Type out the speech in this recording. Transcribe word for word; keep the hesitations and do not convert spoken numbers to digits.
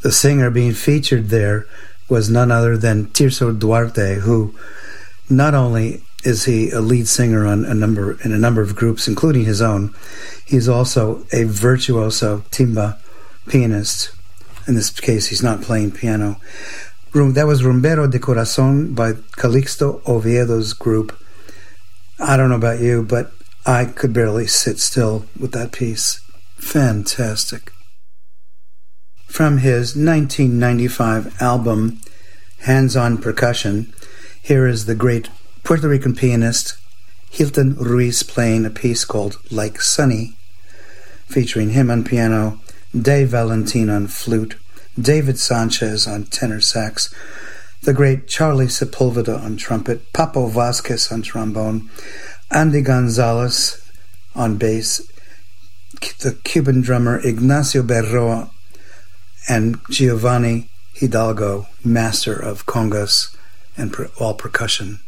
The singer being featured there was none other than Tirso Duarte, who not only is he a lead singer on a number in a number of groups, including his own, he's also a virtuoso timba pianist. In this case, he's not playing piano. That was Rumbero de Corazón by Calixto Oviedo's group. I don't know about you, but I could barely sit still with that piece. Fantastic. From his nineteen ninety-five album, Hands-On Percussion, here is the great Puerto Rican pianist Hilton Ruiz playing a piece called Like Sunny, featuring him on piano, Dave Valentin on flute, David Sanchez on tenor sax, the great Charlie Sepulveda on trumpet, Papo Vasquez on trombone, Andy Gonzalez on bass, the Cuban drummer Ignacio Berroa, and Giovanni Hidalgo, master of congas and per- all percussion.